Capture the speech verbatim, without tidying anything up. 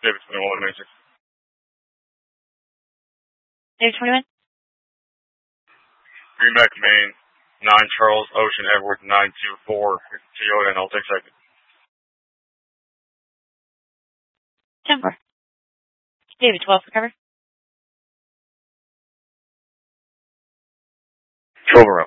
David twenty-one, ninety-six. David twenty-one? Greenback, Maine, nine Charles Ocean Edward nine two four, Toyota, and I'll take second. ten four. David twelve for cover. Control